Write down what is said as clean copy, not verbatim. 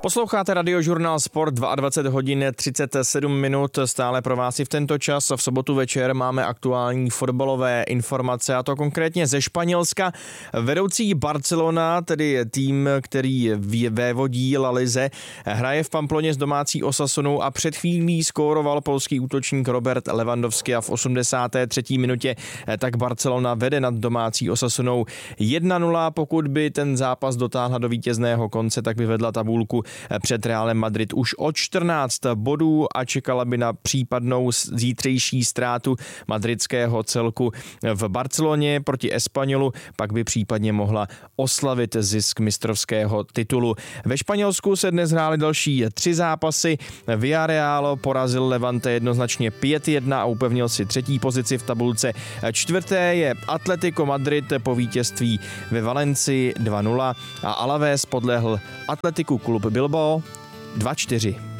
Posloucháte Radiožurnál Sport, 22 hodin 37 minut, stále pro vás i v tento čas. V sobotu večer máme aktuální fotbalové informace, a to konkrétně ze Španělska. Vedoucí Barcelona, tedy tým, který vévodí La Lize, hraje v Pamploně s domácí Osasunou a před chvílí skóroval polský útočník Robert Lewandowski a v 83. minutě tak Barcelona vede nad domácí Osasunou 1-0. Pokud by ten zápas dotáhla do vítězného konce, tak by vedla tabulku před Realem Madrid už o 14 bodů a čekala by na případnou zítřejší ztrátu madridského celku v Barceloně proti Espanyolu, pak by případně mohla oslavit zisk mistrovského titulu. Ve Španělsku se dnes hrály další 3 zápasy. Villarreal porazil Levante jednoznačně 5-1 a upevnil si 3. pozici v tabulce. 4. je Atletico Madrid po vítězství ve Valencii 2-0 a Alavés podlehl Atletiku Club Bilbao 2-4.